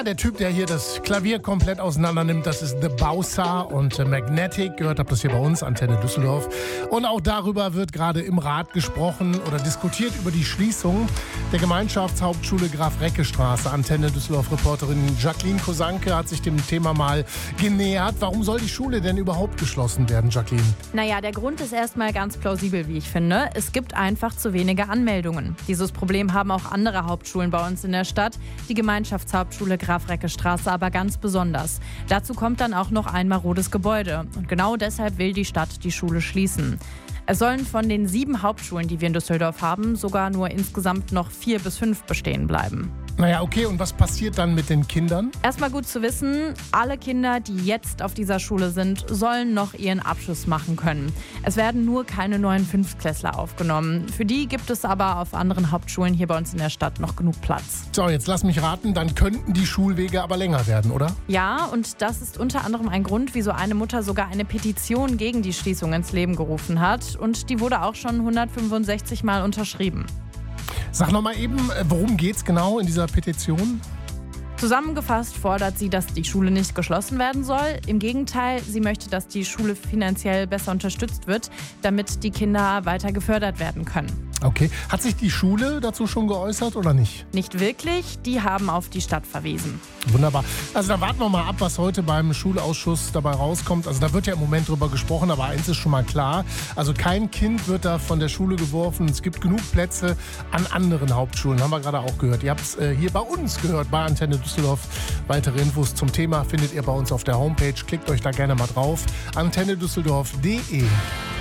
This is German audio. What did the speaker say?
Ja, der Typ, der hier das Klavier komplett auseinander nimmt, das ist The Bowser und Magnetic. Gehört habt das hier bei uns, Antenne Düsseldorf. Und auch darüber wird gerade im Rat gesprochen oder diskutiert über die Schließung der Gemeinschaftshauptschule Graf-Recke-Straße. Antenne Düsseldorf-Reporterin Jacqueline Kosanke hat sich dem Thema mal genähert. Warum soll die Schule denn überhaupt geschlossen werden, Jacqueline? Naja, der Grund ist erstmal ganz plausibel, wie ich finde. Es gibt einfach zu wenige Anmeldungen. Dieses Problem haben auch andere Hauptschulen bei uns in der Stadt. Die Gemeinschaftshauptschule Graf-Recke-Straße aber ganz besonders. Dazu kommt dann auch noch ein marodes Gebäude. Und genau deshalb will die Stadt die Schule schließen. Es sollen von den 7 Hauptschulen, die wir in Düsseldorf haben, sogar nur insgesamt noch 4 bis 5 bestehen bleiben. Naja, okay, und was passiert dann mit den Kindern? Erstmal gut zu wissen, alle Kinder, die jetzt auf dieser Schule sind, sollen noch ihren Abschluss machen können. Es werden nur keine neuen Fünftklässler aufgenommen. Für die gibt es aber auf anderen Hauptschulen hier bei uns in der Stadt noch genug Platz. So, jetzt lass mich raten, dann könnten die Schulwege aber länger werden, oder? Ja, und das ist unter anderem ein Grund, wieso eine Mutter sogar eine Petition gegen die Schließung ins Leben gerufen hat. Und die wurde auch schon 165 Mal unterschrieben. Sag noch mal eben, worum geht's genau in dieser Petition? Zusammengefasst fordert sie, dass die Schule nicht geschlossen werden soll. Im Gegenteil, sie möchte, dass die Schule finanziell besser unterstützt wird, damit die Kinder weiter gefördert werden können. Okay. Hat sich die Schule dazu schon geäußert oder nicht? Nicht wirklich, die haben auf die Stadt verwiesen. Wunderbar. Also dann warten wir mal ab, was heute beim Schulausschuss dabei rauskommt. Also da wird ja im Moment drüber gesprochen, aber eins ist schon mal klar. Also kein Kind wird da von der Schule geworfen. Es gibt genug Plätze an anderen Hauptschulen, haben wir gerade auch gehört. Ihr habt es hier bei uns gehört, bei Antenne Düsseldorf. Weitere Infos zum Thema findet ihr bei uns auf der Homepage. Klickt euch da gerne mal drauf. antennedüsseldorf.de